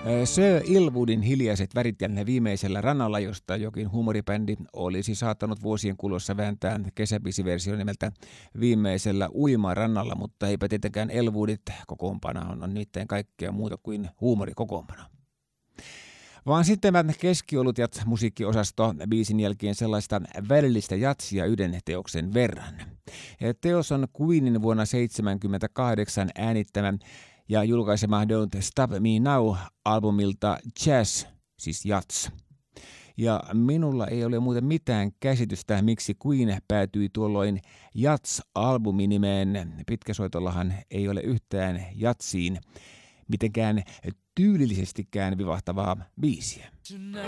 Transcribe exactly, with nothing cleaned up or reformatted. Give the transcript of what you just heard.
Sir Ilwoodin hiljaiset värit ja viimeisellä rannalla, josta jokin huumoribändi olisi saattanut vuosien kuluessa vääntää kesäbiisiversio nimeltä Viimeisellä uimarannalla, mutta eipä tietenkään Elwoodit kokoonpana on, on nimittäin kaikkea muuta kuin huumorikokoonpana. Vaan sitten keskiolut ja musiikkiosasto biisin jälkeen sellaista välillistä jatsia yhden teoksen verran. Teos on Queenin vuonna seitsemänkymmentäkahdeksan äänittämä ja julkaisema Don't Stop Me Now-albumilta Jazz, siis jats. Ja minulla ei ole muuten mitään käsitystä, miksi Queen päätyi tuolloin Jats-albuminimeen. Pitkäsoitollahan ei ole yhtään jatsiin mitenkään tyylillisestikään vivahtavaa biisiä.